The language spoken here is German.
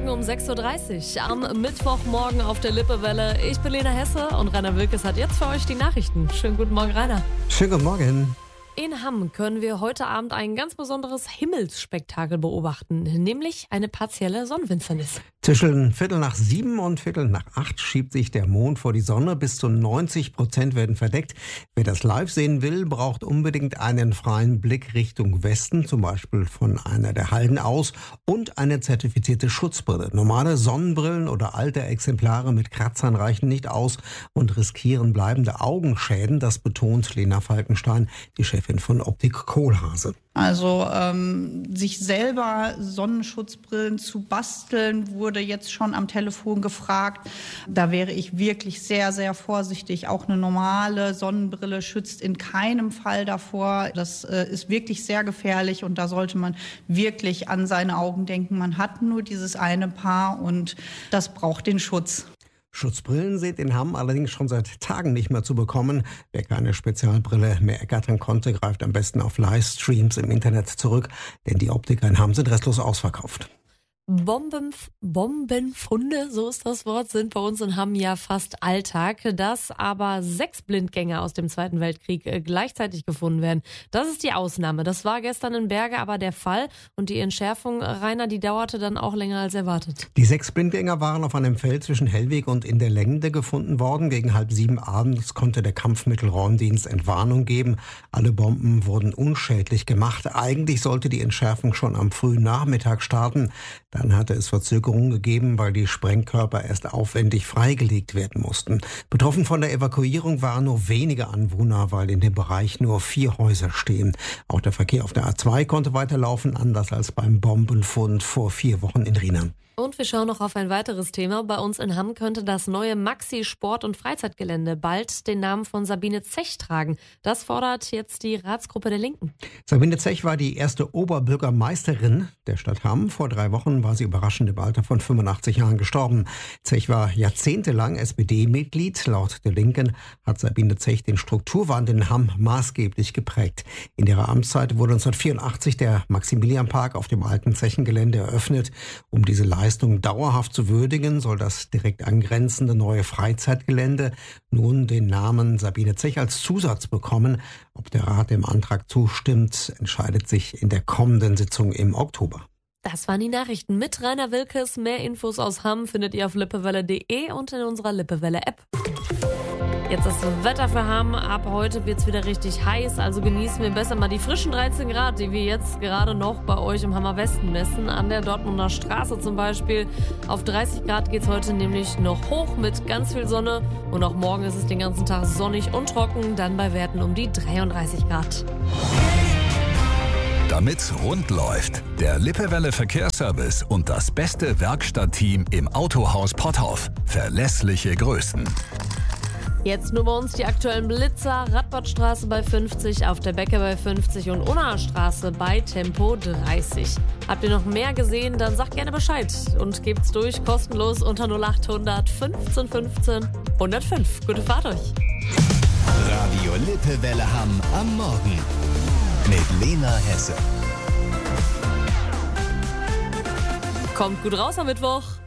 Morgen um 6.30 Uhr am Mittwochmorgen auf der Lippewelle. Ich bin Lena Hesse und Rainer Wilkes hat jetzt für euch die Nachrichten. Schönen guten Morgen, Rainer. Schönen guten Morgen. In Hamm können wir heute Abend ein ganz besonderes Himmelsspektakel beobachten, nämlich eine partielle Sonnenfinsternis. Zwischen 6:15 und 7:15 schiebt sich der Mond vor die Sonne. Bis zu 90% werden verdeckt. Wer das live sehen will, braucht unbedingt einen freien Blick Richtung Westen, zum Beispiel von einer der Halden aus, und eine zertifizierte Schutzbrille. Normale Sonnenbrillen oder alte Exemplare mit Kratzern reichen nicht aus und riskieren bleibende Augenschäden. Das betont Lena Falkenstein, die Chefin von Optik Kohlhase. Also sich selber Sonnenschutzbrillen zu basteln, wurde jetzt schon am Telefon gefragt. Da wäre ich wirklich sehr, sehr vorsichtig. Auch eine normale Sonnenbrille schützt in keinem Fall davor. Das ist wirklich sehr gefährlich und da sollte man wirklich an seine Augen denken. Man hat nur dieses eine Paar und das braucht den Schutz. Schutzbrillen sind in Hamm allerdings schon seit Tagen nicht mehr zu bekommen. Wer keine Spezialbrille mehr ergattern konnte, greift am besten auf Livestreams im Internet zurück, denn die Optiker in Hamm sind restlos ausverkauft. Bombenfunde, so ist das Wort, sind bei uns in Hamm ja fast Alltag. Dass aber 6 Blindgänger aus dem Zweiten Weltkrieg gleichzeitig gefunden werden, das ist die Ausnahme. Das war gestern in Berge aber der Fall und die Entschärfung, Rainer, die dauerte dann auch länger als erwartet. Die 6 Blindgänger waren auf einem Feld zwischen Hellweg und in der Lände gefunden worden. Gegen 6:30 abends konnte der Kampfmittelräumdienst Entwarnung geben. Alle Bomben wurden unschädlich gemacht. Eigentlich sollte die Entschärfung schon am frühen Nachmittag starten. Dann hatte es Verzögerungen gegeben, weil die Sprengkörper erst aufwendig freigelegt werden mussten. Betroffen von der Evakuierung waren nur wenige Anwohner, weil in dem Bereich nur 4 Häuser stehen. Auch der Verkehr auf der A2 konnte weiterlaufen, anders als beim Bombenfund vor 4 Wochen in Rheinland. Und wir schauen noch auf ein weiteres Thema. Bei uns in Hamm könnte das neue Maxi-Sport- und Freizeitgelände bald den Namen von Sabine Zech tragen. Das fordert jetzt die Ratsgruppe der Linken. Sabine Zech war die erste Oberbürgermeisterin der Stadt Hamm. Vor 3 Wochen war sie überraschend im Alter von 85 Jahren gestorben. Zech war jahrzehntelang SPD-Mitglied. Laut der Linken hat Sabine Zech den Strukturwandel in Hamm maßgeblich geprägt. In ihrer Amtszeit wurde 1984 der Maximilianpark auf dem alten Zechengelände eröffnet. Um diese Leistung dauerhaft zu würdigen, soll das direkt angrenzende neue Freizeitgelände nun den Namen Sabine Zech als Zusatz bekommen. Ob der Rat dem Antrag zustimmt, entscheidet sich in der kommenden Sitzung im Oktober. Das waren die Nachrichten mit Rainer Wilkes. Mehr Infos aus Hamm findet ihr auf lippewelle.de und in unserer Lippewelle-App. Jetzt das Wetter für Hamm. Ab heute wird es wieder richtig heiß, also genießen wir besser mal die frischen 13 Grad, die wir jetzt gerade noch bei euch im Hammer Westen messen. An der Dortmunder Straße zum Beispiel. Auf 30 Grad geht es heute nämlich noch hoch mit ganz viel Sonne. Und auch morgen ist es den ganzen Tag sonnig und trocken, dann bei Werten um die 33 Grad. Damit's rund läuft, der Lippewelle Verkehrsservice und das beste Werkstattteam im Autohaus Potthoff. Verlässliche Größen. Jetzt nur bei uns die aktuellen Blitzer. Radbottstraße bei 50, auf der Becke bei 50 und Unnaer Straße bei Tempo 30. Habt ihr noch mehr gesehen, dann sagt gerne Bescheid und gebt's durch, kostenlos unter 0800 15 15 105. Gute Fahrt euch. Radio Lippewelle Hamm am Morgen mit Lena Hesse. Kommt gut raus am Mittwoch.